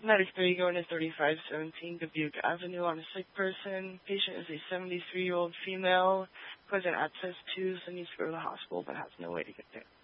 93 going to 3517 Dubuque Avenue on a sick person. Patient is a 73-year-old female who has an abscess tooth and needs to go to the hospital but has no way to get there.